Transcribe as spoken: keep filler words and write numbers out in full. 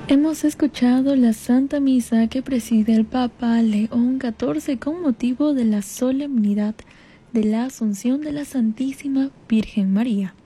Hemos escuchado la Santa Misa que preside el Papa León catorce con motivo de la solemnidad de la Asunción de la Santísima Virgen María.